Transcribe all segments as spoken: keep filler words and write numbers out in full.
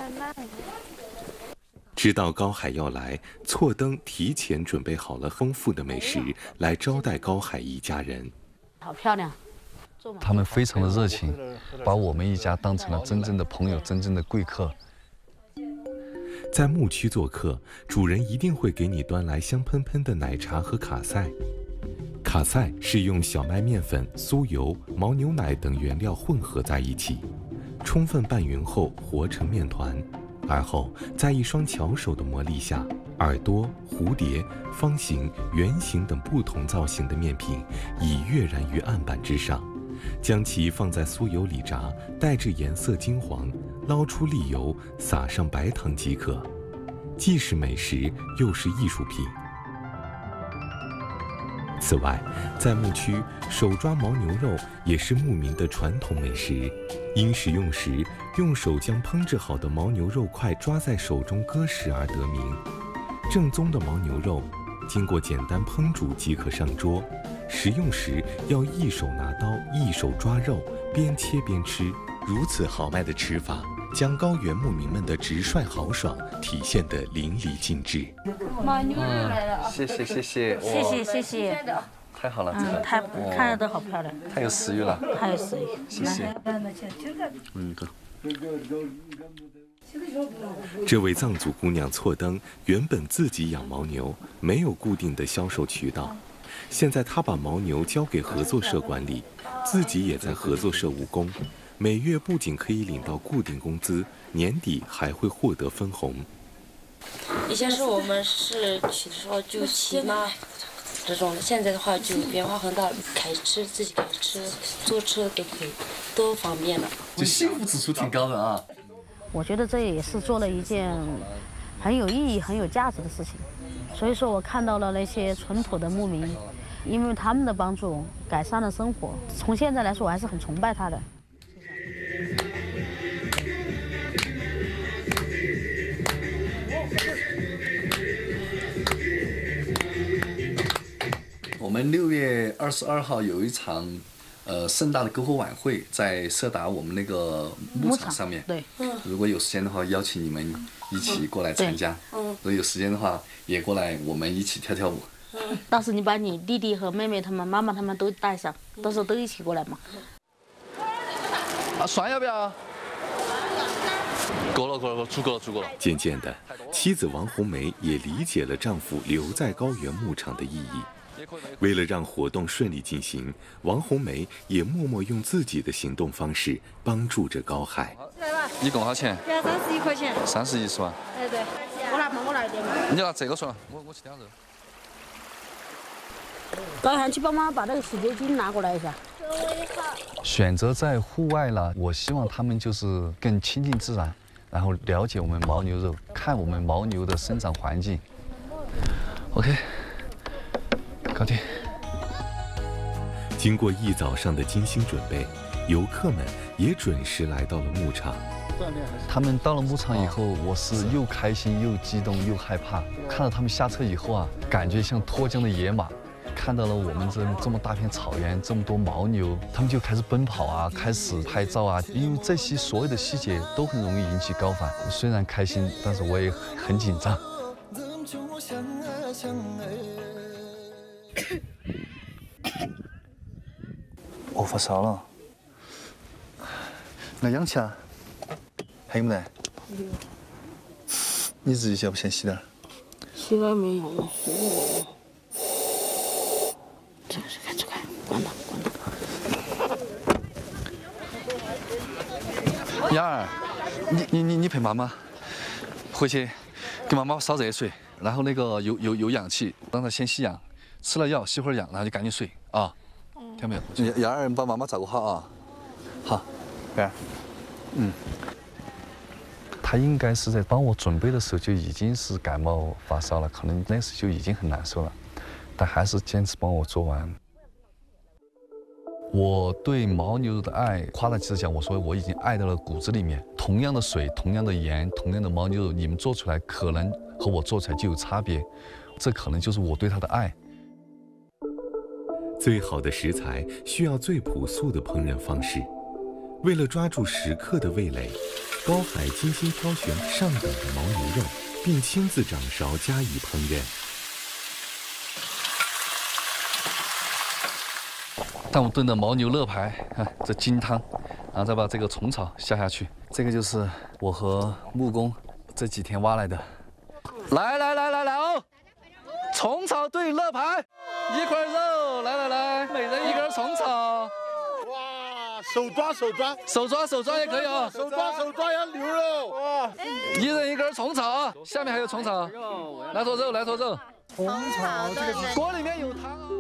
知道高海要来，错灯提前准备好了丰富的美食来招待高海一家人。 好漂亮！ 他们非常的热情，把我们一家当成了真正的朋友、真正的贵客。 在牧区做客，主人一定会给你端来香喷喷的奶茶和卡赛。卡赛是用小麦面粉、酥油、牦牛奶等原料混合在一起，充分拌匀后和成面团。而后，在一双巧手的磨砺下，耳朵、蝴蝶、方形、圆形等不同造型的面品已跃然于案板之上，将其放在酥油里炸，带至颜色金黄，捞出沥油，撒上白糖即可，既是美食，又是艺术品。此外，在牧区，手抓牦牛肉也是牧民的传统美食。因食用时用手将烹制好的牦牛肉块抓在手中割食而得名。正宗的牦牛肉，经过简单烹煮即可上桌。食用时要一手拿刀，一手抓肉，边切边吃。如此豪迈的吃法，将高原牧民们的直率豪爽体现得淋漓尽致。 牦牛肉来了， 谢谢谢谢， 谢谢谢谢， 太好了， 嗯，太看着都好漂亮， 太有食欲了， 太有食欲， 谢谢。 嗯，哥。这位藏族姑娘错灯原本自己养牦牛，没有固定的销售渠道。现在她把牦牛交给合作社管理，自己也在合作社务工，每月不仅可以领到固定工资，年底还会获得分红。 以前是我们是骑的时候就骑马这种的，现在的话就变化很大，开车自己开车、坐车都可以，都方便了。 就幸福指数挺高的啊。 我觉得这也是做了一件很有意义、很有价值的事情。所以说我看到了那些淳朴的牧民，因为他们的帮助改善了生活。从现在来说，我还是很崇拜他的。 我们六月二十二号有一场，呃，盛大的篝火晚会，在色达我们那个牧场上面。 对。 如果有时间的话，邀请你们一起过来参加。嗯。如果有时间的话，也过来，我们一起跳跳舞。 嗯。到时你把你弟弟和妹妹他们、妈妈他们都带上，到时候都一起过来嘛。 啊，蒜要不要？够了，够了，够了，足够了，足够了。 渐渐的，妻子王红梅也理解了丈夫留在高原牧场的意义。为了让活动顺利进行，王红梅也默默用自己的行动方式帮助着高海。 一共多少钱？ 要三十一块钱。 三十一是吧？ 哎对，我拿嘛，我拿一点嘛。 你拿这个算，我我去点肉。 高海，去帮忙把那个洗洁精拿过来一下。 选择在户外了，我希望他们就是更亲近自然，然后了解我们牦牛肉，看我们牦牛的生长环境。OK。搞定。 经过一早上的精心准备，游客们也准时来到了牧场。 他们到了牧场以后，我是又开心又激动又害怕。看到他们下车以后啊，感觉像脱缰的野马。看到了我们这这么大片草原，这么多牦牛，他们就开始奔跑啊，开始拍照啊。因为这些所有的细节都很容易引起高反。虽然开心，但是我也很紧张。我发烧了，来氧气啊？还有没得？有。你自己想不想洗点？ 洗了没有了，洗了。这个是开，这个关了，关了。雅儿，你你你你陪妈妈回去，给妈妈烧热水，然后那个有有有氧气，让她先吸氧，吃了药吸会儿氧，然后就赶紧睡啊。听到没有？雅儿，把妈妈照顾好啊。好，雅儿。嗯。他应该是在帮我准备的时候就已经是感冒发烧了，可能那时就已经很难受了，但还是坚持帮我做完。我对牦牛肉的爱，夸大其词讲，我说我已经爱到了骨子里面。同样的水，同样的盐，同样的牦牛肉，你们做出来可能和我做出来就有差别，这可能就是我对它的爱。 最好的食材需要最朴素的烹饪方式。为了抓住食客的味蕾， 高海精心挑选上等的牦牛肉，并亲自掌勺加以烹饪。 但我炖的牦牛肋排，看这金汤，然后再把这个虫草下下去。这个就是我和木工这几天挖来的。来来来来来哦，虫草炖肋排，一块肉，来来来，每人一根虫草。 哇，手抓手抓， 手抓手抓也可以啊， 手抓手抓要牛肉。哇， 一人一根虫草啊，下面还有虫草，来坨肉来坨肉。 虫草这个是锅里面有汤啊。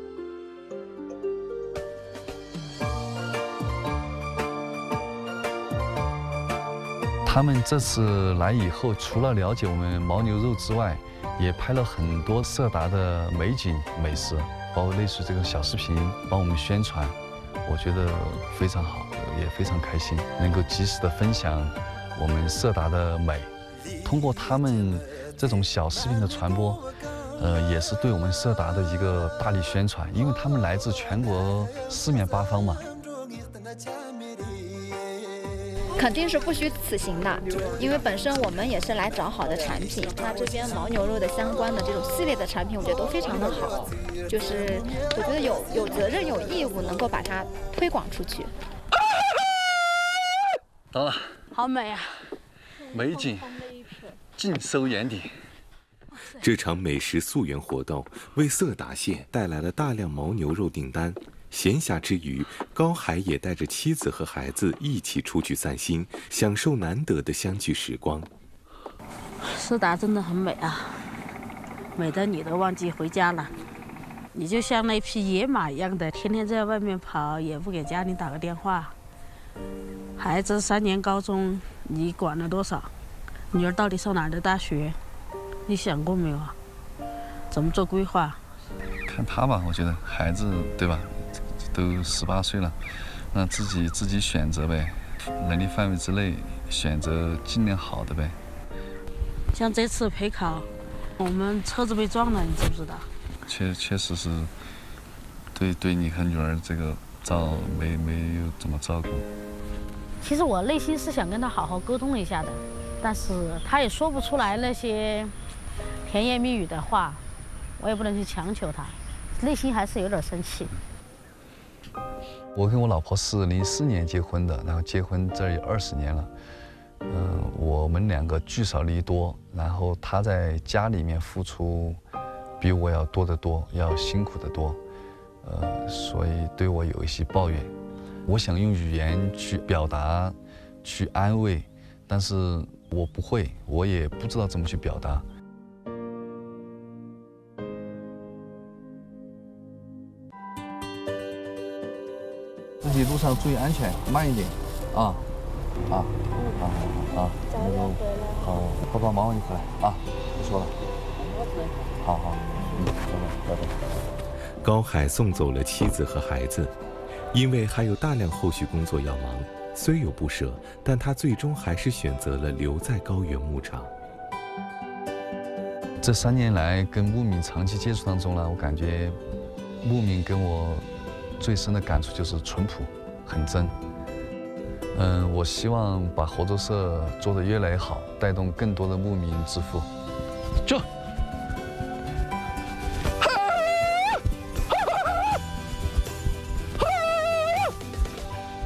他们这次来以后，除了了解我们牦牛肉之外，也拍了很多色达的美景美食，包括类似这个小视频帮我们宣传，我觉得非常好，也非常开心，能够及时的分享我们色达的美。通过他们这种小视频的传播，呃，也是对我们色达的一个大力宣传，因为他们来自全国四面八方嘛。 肯定是不虚此行的，因为本身我们也是来找好的产品。那这边牦牛肉的相关的这种系列的产品，我觉得都非常的好，就是我觉得有有责任有义务能够把它推广出去。 到了， 好美啊！ 美景尽收眼底。 这场美食溯源活动为色达县带来了大量牦牛肉订单。闲暇之余，高海也带着妻子和孩子一起出去散心，享受难得的相聚时光。 色达真的很美啊，美得你都忘记回家了。你就像那匹野马一样的，天天在外面跑，也不给家里打个电话。孩子三年高中，你管了多少？女儿到底上哪儿的大学？你想过没有啊？怎么做规划？ 看他吧，我觉得孩子对吧？都十八岁了，那自己自己选择呗，能力范围之内选择尽量好的呗。 像这次陪考，我们车子被撞了，你知不知道？ 确确实是对对你和女儿这个照没没有怎么照顾。 其实我内心是想跟他好好沟通一下的，但是他也说不出来那些甜言蜜语的话，我也不能去强求他，内心还是有点生气。 我跟我老婆是零四年结婚的，然后结婚这有二十年了。嗯，我们两个聚少离多，然后她在家里面付出比我要多得多，要辛苦得多。呃，所以对我有一些抱怨。我想用语言去表达，去安慰，但是我不会，我也不知道怎么去表达。自己路上注意安全，慢一点，啊，啊，啊啊，那就好，爸爸忙完就回来啊，不说了，好好，嗯，拜拜，拜拜。 高海送走了妻子和孩子，因为还有大量后续工作要忙，虽有不舍，但他最终还是选择了留在高原牧场。 这三年来跟牧民长期接触当中呢，我感觉牧民跟我最深的感触就是淳朴，很真。嗯，我希望把合作社做得越来越好，带动更多的牧民致富。就。